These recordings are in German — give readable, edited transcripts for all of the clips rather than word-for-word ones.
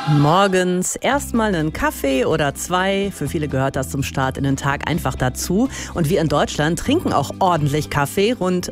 Morgens erstmal einen Kaffee oder zwei. Für viele gehört das zum Start in den Tag einfach dazu. Und wir in Deutschland trinken auch ordentlich Kaffee. Rund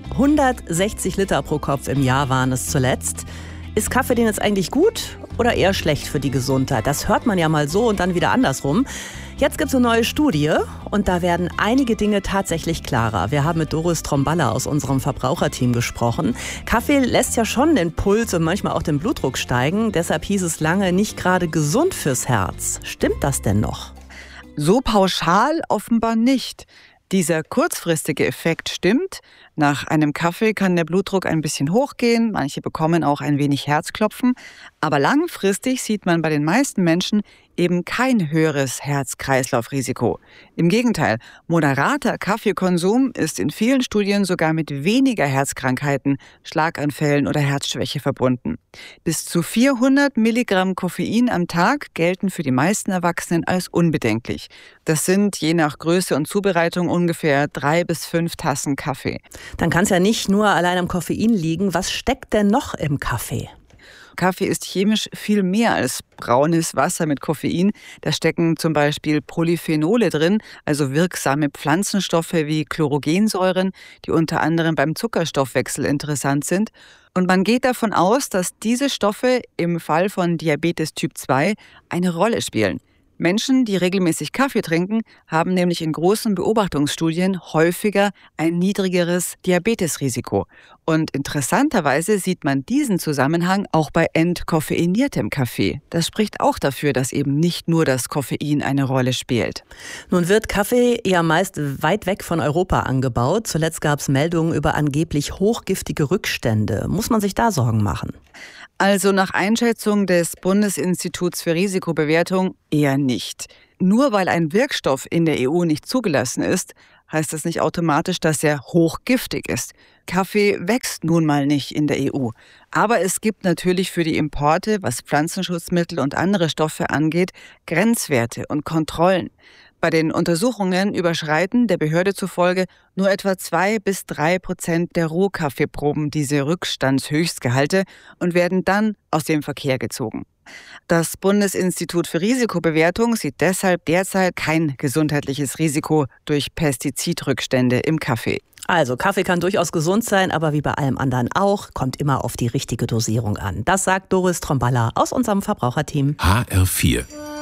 160 Liter pro Kopf im Jahr waren es zuletzt. Ist Kaffee denn jetzt eigentlich gut oder eher schlecht für die Gesundheit? Das hört man ja mal so und dann wieder andersrum. Jetzt gibt es eine neue Studie und da werden einige Dinge tatsächlich klarer. Wir haben mit Doris Tromballa aus unserem Verbraucherteam gesprochen. Kaffee lässt ja schon den Puls und manchmal auch den Blutdruck steigen. Deshalb hieß es lange nicht gerade gesund fürs Herz. Stimmt das denn noch? So pauschal offenbar nicht. Dieser kurzfristige Effekt stimmt. Nach einem Kaffee kann der Blutdruck ein bisschen hochgehen, manche bekommen auch ein wenig Herzklopfen. Aber langfristig sieht man bei den meisten Menschen eben kein höheres Herz-Kreislauf-Risiko. Im Gegenteil, moderater Kaffeekonsum ist in vielen Studien sogar mit weniger Herzkrankheiten, Schlaganfällen oder Herzschwäche verbunden. Bis zu 400 Milligramm Koffein am Tag gelten für die meisten Erwachsenen als unbedenklich. Das sind je nach Größe und Zubereitung ungefähr 3 bis 5 Tassen Kaffee. Dann kann es ja nicht nur allein am Koffein liegen. Was steckt denn noch im Kaffee? Kaffee ist chemisch viel mehr als braunes Wasser mit Koffein. Da stecken zum Beispiel Polyphenole drin, also wirksame Pflanzenstoffe wie Chlorogensäuren, die unter anderem beim Zuckerstoffwechsel interessant sind. Und man geht davon aus, dass diese Stoffe im Fall von Diabetes Typ 2 eine Rolle spielen. Menschen, die regelmäßig Kaffee trinken, haben nämlich in großen Beobachtungsstudien häufiger ein niedrigeres Diabetesrisiko. Und interessanterweise sieht man diesen Zusammenhang auch bei entkoffeiniertem Kaffee. Das spricht auch dafür, dass eben nicht nur das Koffein eine Rolle spielt. Nun wird Kaffee ja meist weit weg von Europa angebaut. Zuletzt gab es Meldungen über angeblich hochgiftige Rückstände. Muss man sich da Sorgen machen? Also nach Einschätzung des Bundesinstituts für Risikobewertung eher nicht. Nur weil ein Wirkstoff in der EU nicht zugelassen ist, heißt das nicht automatisch, dass er hochgiftig ist. Kaffee wächst nun mal nicht in der EU. Aber es gibt natürlich für die Importe, was Pflanzenschutzmittel und andere Stoffe angeht, Grenzwerte und Kontrollen. Bei den Untersuchungen überschreiten der Behörde zufolge nur etwa 2-3% der Rohkaffeeproben diese Rückstandshöchstgehalte und werden dann aus dem Verkehr gezogen. Das Bundesinstitut für Risikobewertung sieht deshalb derzeit kein gesundheitliches Risiko durch Pestizidrückstände im Kaffee. Also Kaffee kann durchaus gesund sein, aber wie bei allem anderen auch, kommt immer auf die richtige Dosierung an. Das sagt Doris Tromballa aus unserem Verbraucherteam. HR4